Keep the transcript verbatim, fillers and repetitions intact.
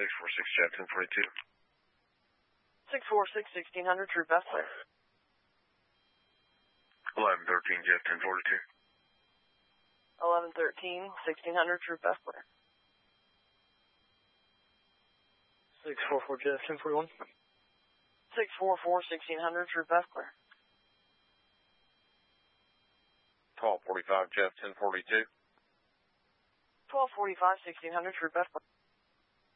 six four six Jeff ten forty-two. six four six, sixteen hundred, True Best Player. eleven thirteen Jeff ten forty-two. eleven thirteen, sixteen hundred, True Best Player. six four four Jeff ten forty-one. six four four, sixteen hundred, True Best Player. twelve forty-five Jeff ten forty-two. twelve forty-five, sixteen hundred, True Best Player.